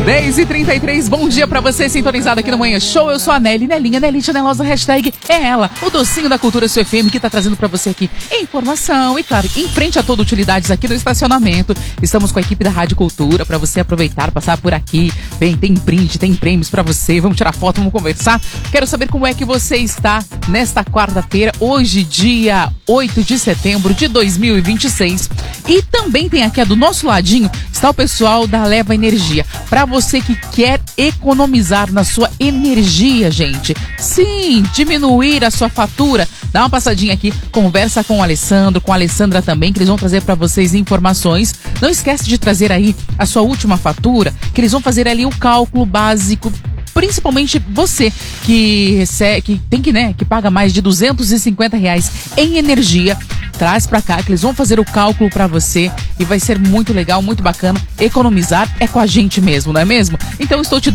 10h33, bom dia pra você sintonizado aqui no Manhã Show. Eu sou a Nelly, Nelinha Chanelosa, hashtag é ela, o docinho da cultura Sua FM, que tá trazendo pra você aqui informação e, claro, em frente a todo utilidades aqui no estacionamento. Estamos com a equipe da Rádio Cultura pra você aproveitar, passar por aqui. Bem, tem brinde, tem prêmios pra você, vamos tirar foto, vamos conversar. Quero saber como é que você está nesta quarta-feira, hoje, dia 8 de setembro de 2026. E também tem aqui do nosso ladinho, está o pessoal da Leva Energia. Pra você que quer economizar na sua energia, gente. Sim, diminuir a sua fatura. Dá uma passadinha aqui, conversa com o Alessandro, com a Alessandra também, que eles vão trazer pra vocês informações. Não esquece de trazer aí a sua última fatura, que eles vão fazer ali o cálculo básico. Principalmente você que que paga mais de R$250 em energia, traz pra cá que eles vão fazer o cálculo pra você e vai ser muito legal, muito bacana. Economizar é com a gente mesmo, não é mesmo? Então estou te